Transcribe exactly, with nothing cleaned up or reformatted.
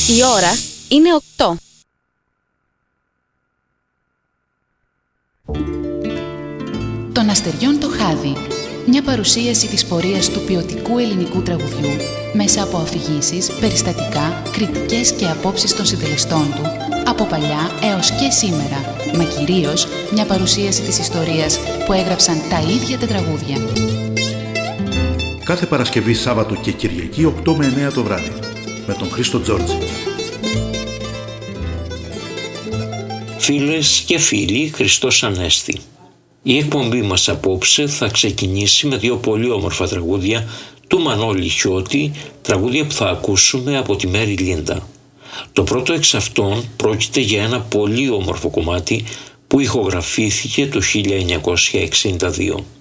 Η ώρα είναι οκτώ. Των αστεριών το χάδι. Μια παρουσίαση της πορείας του ποιοτικού ελληνικού τραγουδιού μέσα από αφηγήσεις, περιστατικά, κριτικές και απόψεις των συντελεστών του από παλιά έως και σήμερα, μα κυρίως μια παρουσίαση της ιστορίας που έγραψαν τα ίδια τα τραγούδια. Κάθε Παρασκευή, Σάββατο και Κυριακή οκτώ με εννέα το βράδυ με τον Χρήστο Τζόρτζη. Φίλες και φίλοι, Χριστός Ανέστη. Η εκπομπή μας απόψε θα ξεκινήσει με δύο πολύ όμορφα τραγούδια του Μανώλη Χιώτη, τραγούδια που θα ακούσουμε από τη Μέρη Λίντα. Το πρώτο εξ αυτών πρόκειται για ένα πολύ όμορφο κομμάτι που ηχογραφήθηκε το χίλια εννιακόσια εξήντα δύο.